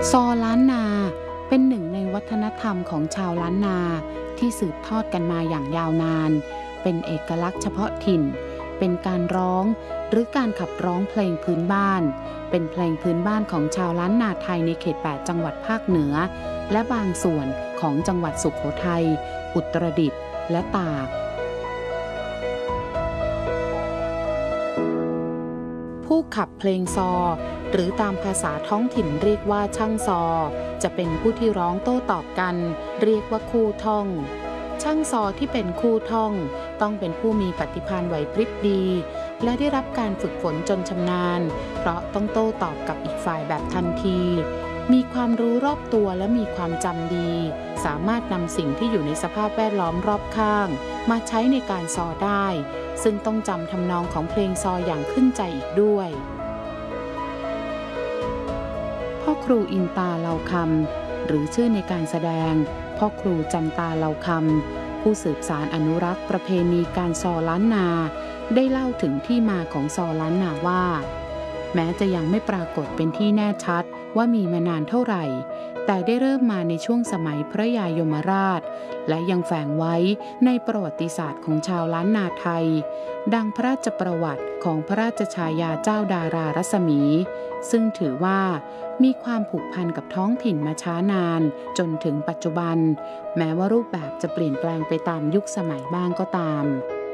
ซอล้านนาเป็นหนึ่งในวัฒนธรรมของชาวล้านนาที่สืบทอดกันมาอย่างยาวนานเป็นเอกลักษณ์เฉพาะถิ่นเป็นการร้องหรือการขับร้องเพลงพื้นบ้านเป็นเพลงพื้นบ้านของชาวล้านนาไทยในเขต8จังหวัดภาคเหนือและบางส่วนของจังหวัดสุโขทัยอุตรดิตถ์และตากผู้ขับเพลงซอหรือตามภาษาท้องถิ่นเรียกว่าช่างซอจะเป็นผู้ที่ร้องโต้ตอบกันเรียกว่าคู่ท่องช่างซอที่เป็นคู่ท่องต้องเป็นผู้มีปฏิภาณไหวพริบดีและได้รับการฝึกฝนจนชำนาญเพราะต้องโต้ตอบกับอีกฝ่ายแบบทันทีมีความรู้รอบตัวและมีความจำดีสามารถนำสิ่งที่อยู่ในสภาพแวดล้อมรอบข้างมาใช้ในการซอได้ซึ่งต้องจำทำนองของเพลงซออย่างขึ้นใจอีกด้วยพ่อครูอินตาเหล่าคำหรือชื่อในการแสดงพ่อครูจันตาเหล่าคำผู้สืบสารอนุรักษ์ประเพณีการซอล้านนาได้เล่าถึงที่มาของซอล้านนาว่าแม้จะยังไม่ปรากฏเป็นที่แน่ชัดว่ามีมานานเท่าไหร่แต่ได้เริ่มมาในช่วงสมัยพระยายมราชและยังแฝงไว้ในประวัติศาสตร์ของชาวล้านนาไทยดังพระราชประวัติของพระราชฉายาเจ้าดารารัศมีซึ่งถือว่ามีความผูกพันกับท้องถิ่นมาช้านานจนถึงปัจจุบันแม้ว่ารูปแบบจะเปลี่ยนแปลงไปตามยุคสมัยบ้างก็ตาม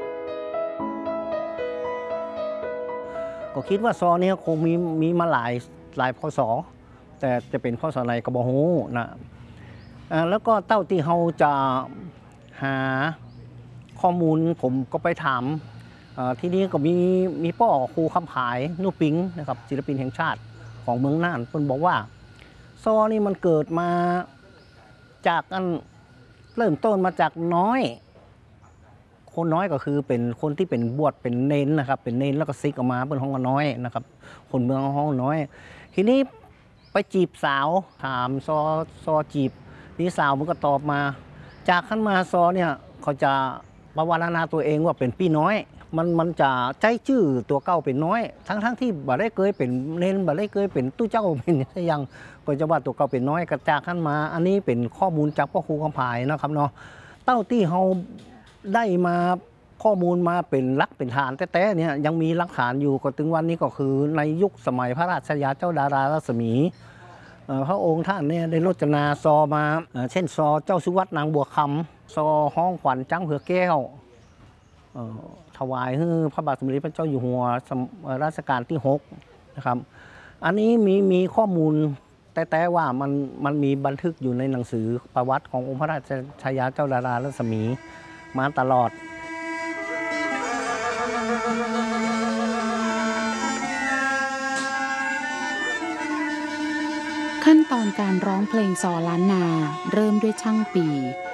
ก็คิดว่าซอเนี่ยคงมีมาหลายพศแต่จะเป็นพศไหนก็บ่ฮู้นะแล้วก็เต้าที่เราจะหาข้อมูลผมก็ไปถามที่นี้ก็มีป้อครูคำผายนุปิงนะครับศิลปินแห่งชาติของเมืองน่านเพิ่นบอกว่าซอนี่มันเกิดมาจากเริ่มต้นมาจากน้อยคนน้อยก็คือเป็นคนที่เป็นบวชเป็นเน้นนะครับเป็นเน้นแล้วก็ซิกออกมาเป็นห้องน้อยนะครับคนเมืองห้องน้อยทีนี้ไปจีบสาวถามซอจีบนี่สาวมันก็ตอบมาจากขั้นมาซอเนี่ยเขาจะประวารณาตัวเองว่าเป็นพี่น้อยมันจะใจชื่อตัวเก้าเป็นน้อยทั้งที่บ่ได้เคยเป็นเน้นบ่ได้เคยเป็นตู้เจ้าเป็นยังก็จะว่าตัวเก้าเป็นน้อยกระจากขั้นมาอันนี้เป็นข้อมูลจากพ่อครูคำผายนะครับเนาะเต้าที่เขาได้มาข้อมูลมาเป็นหลักเป็นฐานแต่เนี่ยยังมีหลักฐานอยู่ก็ถึงวันนี้ก็คือในยุคสมัยพระราชยาเจ้าดารารัศมีพระองค์ท่านเนี่ยได้รจนาซอมาเช่นซอเจ้าสุวัตนางบัวคำซอห้องขวัญจังเผือแก้วถวายให้พระบาทสมเด็จพระเจ้าอยู่หัวรัชกาลที่6นะครับอันนี้มีข้อมูลแต่ว่ามันมีบันทึกอยู่ในหนังสือประวัติขององค์พระราชยาเจ้าดารารัศมีมาตลอดขั้นตอนการร้องเพลงซอล้านนาเริ่มด้วยช่างปี